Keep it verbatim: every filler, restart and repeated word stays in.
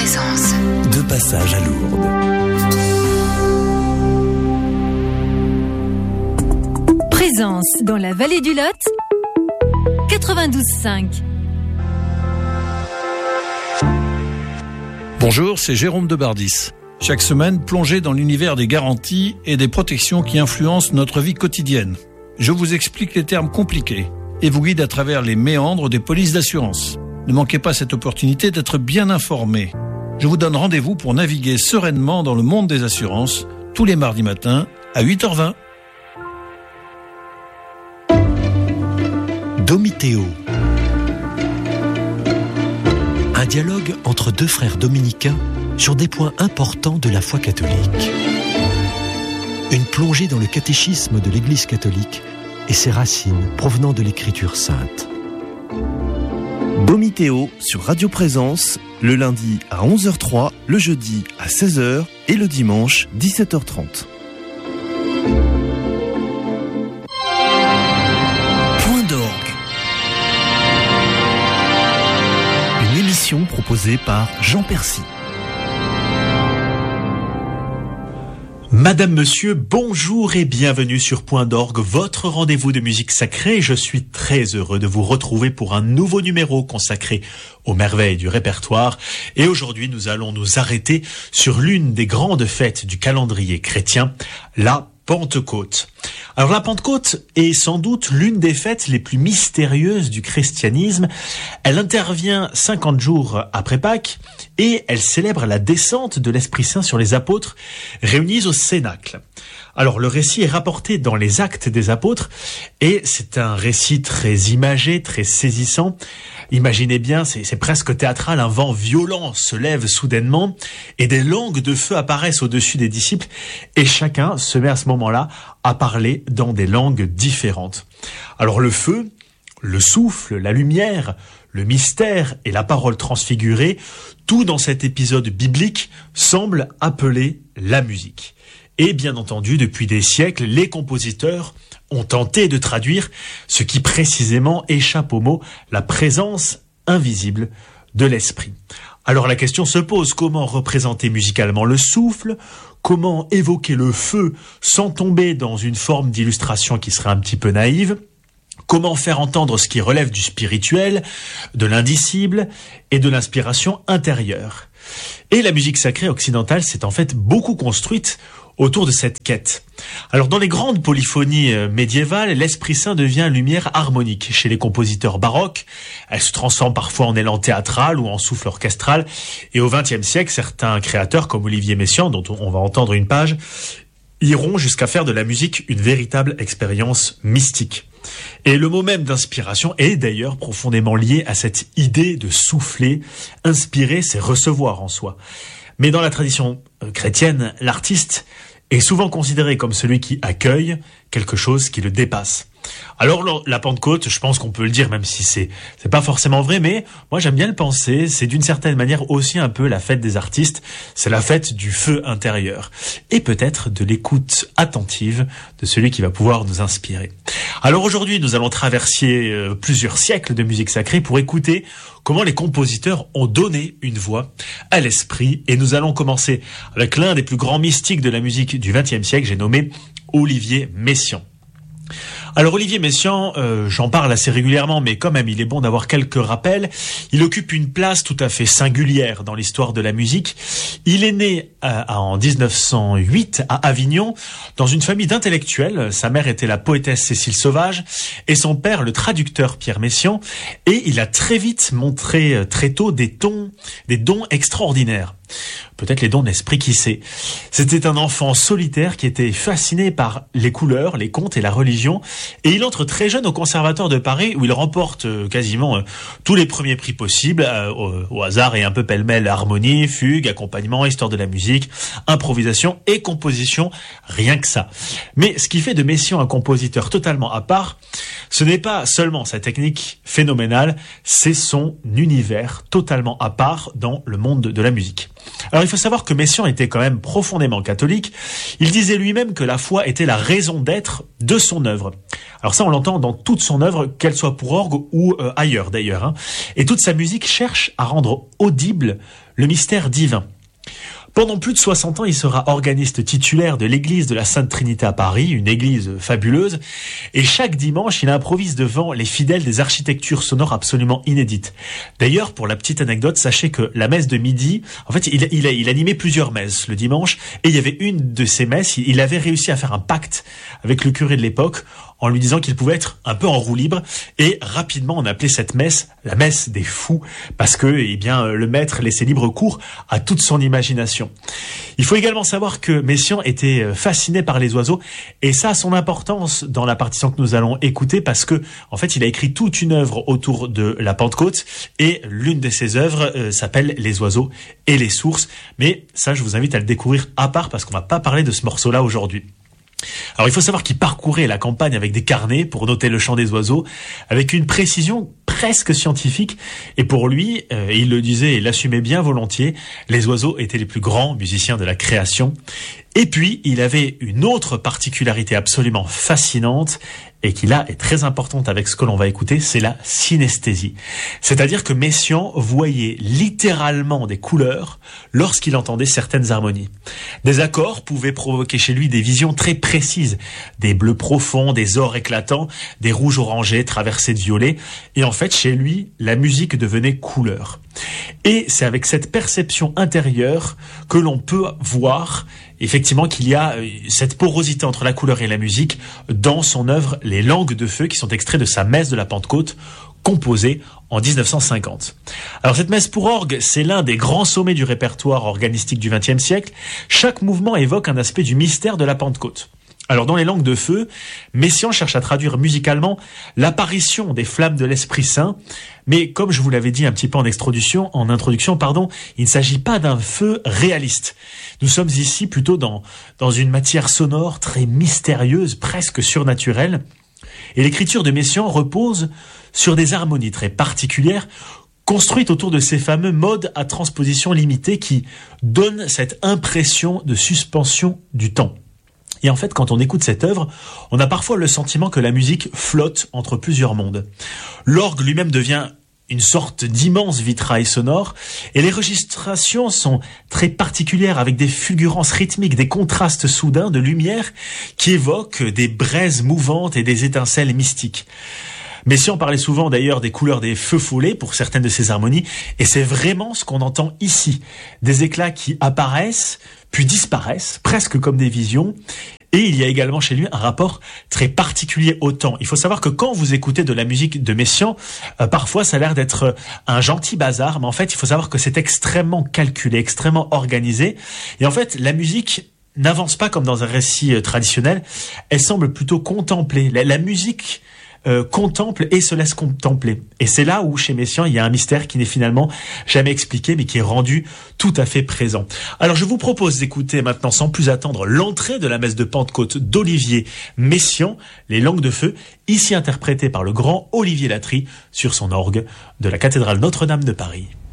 Présence. De passage à Lourdes. Présence dans la vallée du Lot, quatre-vingt-douze cinq. Bonjour, c'est Jérôme de Bardis. Chaque semaine, plongez dans l'univers des garanties et des protections qui influencent notre vie quotidienne. Je vous explique les termes compliqués et vous guide à travers les méandres des polices d'assurance. Ne manquez pas cette opportunité d'être bien informé. Je vous donne rendez-vous pour naviguer sereinement dans le monde des assurances tous les mardis matins à huit heures vingt. Domitéo. Un dialogue entre deux frères dominicains sur des points importants de la foi catholique. Une plongée dans le catéchisme de l'Église catholique et ses racines provenant de l'Écriture sainte. Domitéo sur Radio Présence, le lundi à onze heures trois, le jeudi à seize heures et le dimanche dix-sept heures trente. Point d'orgue. Une émission proposée par Jean Percy. Madame, Monsieur, bonjour et bienvenue sur Point d'orgue, votre rendez-vous de musique sacrée. Je suis très heureux de vous retrouver pour un nouveau numéro consacré aux merveilles du répertoire. Et aujourd'hui, nous allons nous arrêter sur l'une des grandes fêtes du calendrier chrétien, la Pentecôte. Alors la Pentecôte est sans doute l'une des fêtes les plus mystérieuses du christianisme. Elle intervient cinquante jours après Pâques et elle célèbre la descente de l'Esprit Saint sur les apôtres réunis au Cénacle. Alors le récit est rapporté dans les Actes des Apôtres et c'est un récit très imagé, très saisissant. Imaginez bien, c'est, c'est presque théâtral, un vent violent se lève soudainement et des langues de feu apparaissent au-dessus des disciples et chacun se met à ce moment-là à parler dans des langues différentes. Alors le feu, le souffle, la lumière, le mystère et la parole transfigurée, tout dans cet épisode biblique semble appeler la musique. Et bien entendu, depuis des siècles, les compositeurs ont tenté de traduire ce qui précisément échappe au mot la présence invisible de l'esprit. Alors la question se pose, comment représenter musicalement le souffle ? Comment évoquer le feu sans tomber dans une forme d'illustration qui serait un petit peu naïve ? Comment faire entendre ce qui relève du spirituel, de l'indicible et de l'inspiration intérieure ? Et la musique sacrée occidentale s'est en fait beaucoup construite autour de cette quête. Alors dans les grandes polyphonies médiévales, l'Esprit Saint devient lumière harmonique. Chez les compositeurs baroques, elle se transforme parfois en élan théâtral ou en souffle orchestral. Et au vingtième siècle, certains créateurs comme Olivier Messiaen, dont on va entendre une page, iront jusqu'à faire de la musique une véritable expérience mystique. Et le mot même d'inspiration est d'ailleurs profondément lié à cette idée de souffler. Inspirer, c'est recevoir en soi. Mais dans la tradition chrétienne, l'artiste est souvent considéré comme celui qui accueille quelque chose qui le dépasse. Alors la Pentecôte, je pense qu'on peut le dire, même si c'est c'est pas forcément vrai, mais moi j'aime bien le penser, c'est d'une certaine manière aussi un peu la fête des artistes, c'est la fête du feu intérieur, et peut-être de l'écoute attentive de celui qui va pouvoir nous inspirer. Alors aujourd'hui, nous allons traverser euh, plusieurs siècles de musique sacrée pour écouter comment les compositeurs ont donné une voix à l'esprit, et nous allons commencer avec l'un des plus grands mystiques de la musique du vingtième siècle, j'ai nommé Olivier Messiaen. Alors Olivier Messiaen, euh, j'en parle assez régulièrement, mais quand même il est bon d'avoir quelques rappels. Il occupe une place tout à fait singulière dans l'histoire de la musique. Il est né euh, en dix-neuf cent huit à Avignon, dans une famille d'intellectuels. Sa mère était la poétesse Cécile Sauvage et son père le traducteur Pierre Messiaen. Et il a très vite montré euh, très tôt des tons, des dons extraordinaires. Peut-être les dons d'esprit, qui sait. C'était un enfant solitaire qui était fasciné par les couleurs, les contes et la religion. Et il entre très jeune au Conservatoire de Paris, où il remporte euh, quasiment euh, tous les premiers prix possibles, euh, au, au hasard et un peu pêle-mêle, harmonie, fugue, accompagnement, histoire de la musique, improvisation et composition, rien que ça. Mais ce qui fait de Messiaen un compositeur totalement à part, ce n'est pas seulement sa technique phénoménale, c'est son univers totalement à part dans le monde de la musique. Alors il faut savoir que Messiaen était quand même profondément catholique. Il disait lui-même que la foi était la raison d'être de son œuvre. Alors ça, on l'entend dans toute son œuvre, qu'elle soit pour orgue ou euh, ailleurs d'ailleurs. Hein. Et toute sa musique cherche à rendre audible le mystère divin. Pendant plus de soixante ans, il sera organiste titulaire de l'église de la Sainte Trinité à Paris, une église fabuleuse. Et chaque dimanche, il improvise devant les fidèles des architectures sonores absolument inédites. D'ailleurs, pour la petite anecdote, sachez que la messe de midi, en fait, il, il, il animait plusieurs messes le dimanche. Et il y avait une de ces messes, il avait réussi à faire un pacte avec le curé de l'époque en lui disant qu'il pouvait être un peu en roue libre. Et rapidement, on appelait cette messe la messe des fous, parce que, eh bien, le maître laissait libre cours à toute son imagination. Il faut également savoir que Messiaen était fasciné par les oiseaux, et ça a son importance dans la partition que nous allons écouter, parce que, en fait, il a écrit toute une œuvre autour de la Pentecôte, et l'une de ses œuvres euh, s'appelle Les oiseaux et les sources. Mais ça, je vous invite à le découvrir à part, parce qu'on va pas parler de ce morceau-là aujourd'hui. Alors il faut savoir qu'il parcourait la campagne avec des carnets pour noter le chant des oiseaux, avec une précision presque scientifique, et pour lui, euh, il le disait et l'assumait bien volontiers, les oiseaux étaient les plus grands musiciens de la création. Et puis il avait une autre particularité absolument fascinante, et qui là est très importante avec ce que l'on va écouter, c'est la synesthésie. C'est-à-dire que Messiaen voyait littéralement des couleurs lorsqu'il entendait certaines harmonies. Des accords pouvaient provoquer chez lui des visions très précises, des bleus profonds, des ors éclatants, des rouges orangés traversés de violets, et en fait chez lui, la musique devenait couleur. Et c'est avec cette perception intérieure que l'on peut voir effectivement qu'il y a cette porosité entre la couleur et la musique dans son œuvre Les Langues de Feu, qui sont extraits de sa messe de la Pentecôte, composée en dix-neuf cent cinquante. Alors cette messe pour orgue, c'est l'un des grands sommets du répertoire organistique du vingtième siècle. Chaque mouvement évoque un aspect du mystère de la Pentecôte. Alors dans Les Langues de Feu, Messiaen cherche à traduire musicalement l'apparition des flammes de l'Esprit Saint, mais comme je vous l'avais dit un petit peu en introduction, en introduction, pardon, il ne s'agit pas d'un feu réaliste. Nous sommes ici plutôt dans, dans une matière sonore très mystérieuse, presque surnaturelle, et l'écriture de Messiaen repose sur des harmonies très particulières, construites autour de ces fameux modes à transposition limitée qui donnent cette impression de suspension du temps. Et en fait, quand on écoute cette œuvre, on a parfois le sentiment que la musique flotte entre plusieurs mondes. L'orgue lui-même devient une sorte d'immense vitrail sonore, et les registrations sont très particulières, avec des fulgurances rythmiques, des contrastes soudains de lumière qui évoquent des braises mouvantes et des étincelles mystiques. Messiaen parlait souvent d'ailleurs des couleurs des feux follets pour certaines de ces harmonies, et c'est vraiment ce qu'on entend ici. Des éclats qui apparaissent, puis disparaissent, presque comme des visions. Et il y a également chez lui un rapport très particulier au temps. Il faut savoir que quand vous écoutez de la musique de Messiaen, euh, parfois ça a l'air d'être un gentil bazar, mais en fait il faut savoir que c'est extrêmement calculé, extrêmement organisé. Et en fait la musique n'avance pas comme dans un récit euh, traditionnel, elle semble plutôt contempler. La, la musique Euh, contemple et se laisse contempler. Et c'est là où, chez Messiaen, il y a un mystère qui n'est finalement jamais expliqué, mais qui est rendu tout à fait présent. Alors, je vous propose d'écouter maintenant, sans plus attendre, l'entrée de la messe de Pentecôte d'Olivier Messiaen, Les Langues de Feu, ici interprétée par le grand Olivier Latry sur son orgue de la cathédrale Notre-Dame de Paris.